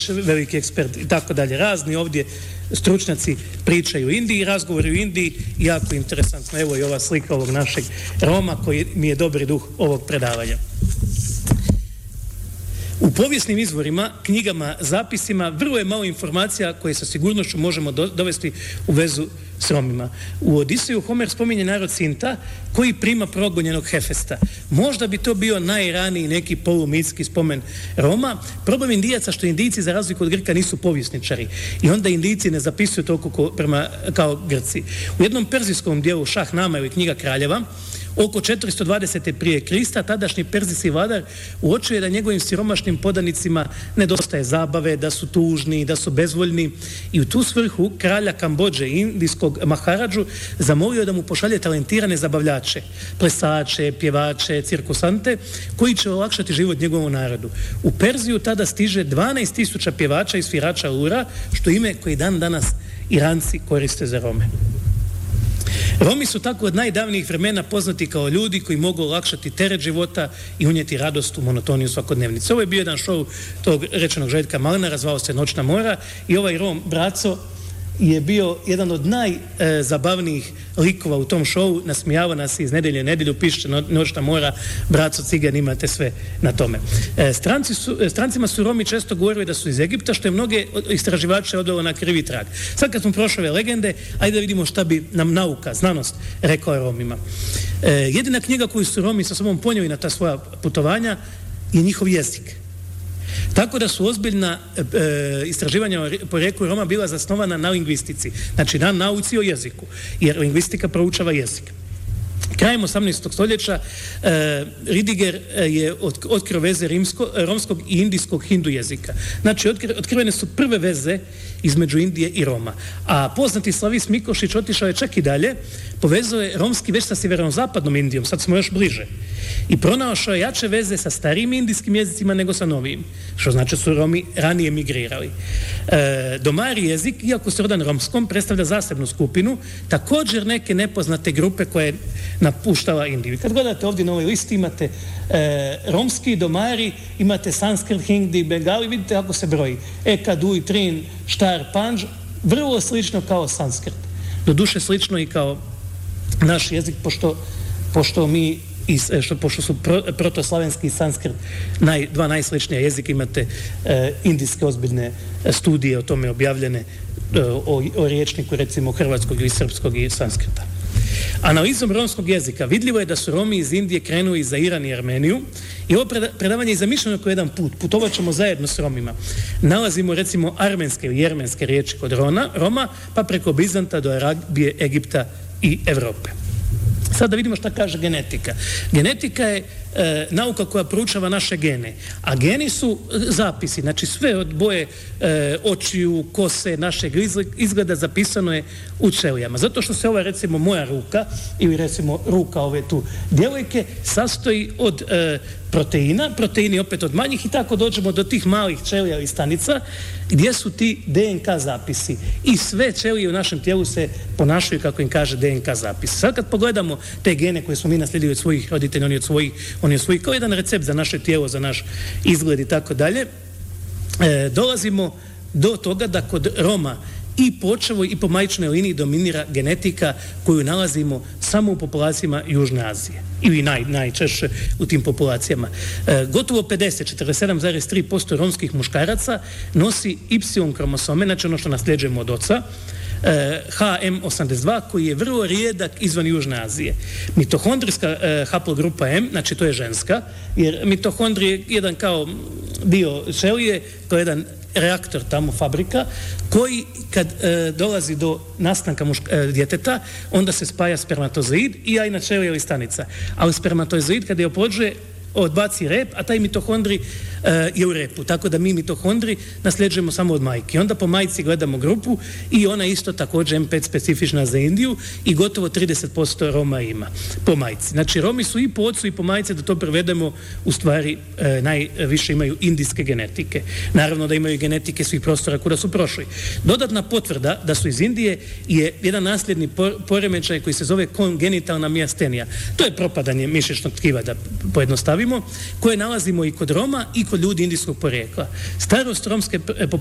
veliki ekspert i tako dalje. Razni ovdje stručnjaci pričaju o Indiji, razgovori o Indiji, jako interesantno. Evo i ova slika ovog našeg Roma koji mi je dobri duh ovog predavanja. U povijesnim izvorima, knjigama, zapisima vrlo je malo informacija koje sa sigurnošću možemo dovesti u vezu s Romima. U Odiseju Homer spominje narod Sinta koji prima progonjenog Hefesta. Možda bi to bio najraniji neki polumitski spomen Roma. Problem Indijaca što Indijci za razliku od Grka nisu povjesničari i onda Indijci ne zapisuju toliko kao Grci. U jednom perzijskom dijelu Šahnama ili knjiga kraljeva oko 420. prije Krista tadašnji perzijski vladar uočio je da njegovim siromašnim podanicima nedostaje zabave, da su tužni, da su bezvoljni i u tu svrhu kralja Kambodže i indijskog Maharadžu zamolio da mu pošalje talentirane zabavljače, plesače, pjevače, cirkusante koji će olakšati život njegovom narodu. U Perziju tada stiže 12.000 pjevača i svirača lura, što ime koji dan danas Iranci koriste za Rome. Romi su tako od najdavnijih vremena poznati kao ljudi koji mogu olakšati teret života i unijeti radost u monotoniju svakodnevnice. Ovo je bio jedan šou tog rečenog Željka Malinara, zvao se Noćna mora i ovaj Rom Braco je bio jedan od najzabavnijih likova u tom šovu, nasmijava nas iz nedelje u nedjelju, pišće Noćna mora, Braco, Cigan, imate sve na tome. Strancima su Romi često govorili da su iz Egipta, što je mnoge istraživače odvelo na krivi trag. Sad kad smo prošle ove legende, ajde da vidimo šta bi nam nauka, znanost rekla o Romima. Jedina knjiga koju su Romi sa sobom ponijeli na ta svoja putovanja je njihov jezik. Tako da su ozbiljna istraživanja o porijeklu Roma bila zasnovana na lingvistici, znači na nauci o jeziku, jer lingvistika proučava jezik. Krajem 18. stoljeća Ridiger je otkrio veze romskog i indijskog hindu jezika. Znači, otkrivene su prve veze između Indije i Roma. A poznati Slavis Mikošić otišao je čak i dalje, povezao je romski već sa sjeverozapadnom Indijom, sad smo još bliže. I pronašao je jače veze sa starijim indijskim jezicima nego sa novijim, što znači su Romi ranije migrirali. Domari jezik, iako se rodan romskom, predstavlja zasebnu skupinu, također neke nepoznate grupe koje napuštala Indiju. Kad gledate ovdje na ovoj listi imate romski, domari, imate sanskrit, hindi, bengali, vidite kako se broji. Eka, duj, trin, štar, panđ, vrlo slično kao sanskrit. Doduše slično i kao naš jezik, pošto su protoslavenski i sanskrit dva najsličnija jezika, imate indijske ozbiljne studije o tome objavljene o riječniku recimo hrvatskog ili srpskog i sanskrita. Analizom romskog jezika vidljivo je da su Romi iz Indije krenuli za Iran i Armeniju i ovo predavanje je zamišljeno kao jedan put. Putovat ćemo zajedno s Romima. Nalazimo recimo armenske ili jermenske riječi kod Roma, pa preko Bizanta do Arabije, Egipta i Evrope. Sad da vidimo šta kaže genetika. Genetika je nauka koja proučava naše gene, a geni su zapisi, znači sve od boje očiju, kose, našeg izgleda zapisano je u ćelijama. Zato što se ova recimo moja ruka ili recimo ruka ove tu djevojke sastoji od proteini opet od manjih i tako dođemo do tih malih ćelija i stanica gdje su ti DNK zapisi i sve ćelije u našem tijelu se ponašaju kako im kaže DNK zapis. Sad kad pogledamo te gene koje smo mi naslijedili od svojih roditelja, oni od svojih kao jedan recept za naše tijelo, za naš izgled i tako dalje, dolazimo do toga da kod Roma i po očevoj i po majčinoj liniji dominira genetika koju nalazimo samo u populacijama Južne Azije ili najčešće u tim populacijama. Gotovo 47,3% romskih muškaraca nosi Y kromosome, znači ono što nasljeđujemo od oca, HM82 koji je vrlo rijedak izvan Južne Azije. Mitohondrijska haplogrupa M, znači to je ženska, jer mitohondrij je jedan kao dio ćelije, to je jedan reaktor tamo, fabrika, koji kad dolazi do nastanka djeteta, onda se spaja spermatozoid i jajna ćelija ili stanica. Ali spermatozoid kad je oplođuje, odbaci rep, a taj mitohondri je u repu. Tako da mi mitohondri nasljeđujemo samo od majke. Onda po majci gledamo grupu i ona isto također M5 specifična za Indiju i gotovo 30% Roma ima po majci. Znači Romi su i po ocu i po majci, da to prevedemo, u stvari najviše imaju indijske genetike. Naravno da imaju genetike svih prostora kuda su prošli. Dodatna potvrda da su iz Indije je jedan nasljedni poremećaj koji se zove kongenitalna mijastenija. To je propadanje mišićnog tkiva, da pojednostavim. bavimo, koje nalazimo i kod Roma i kod ljudi indijskog porijekla. Starost romske